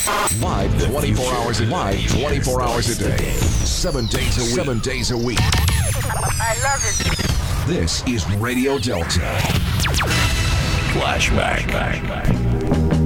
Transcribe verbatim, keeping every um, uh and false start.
Live twenty-four hours a live twenty-four hours a day. Seven days a week. Seven days a week. I love it. This is Radio Delta. Flashback.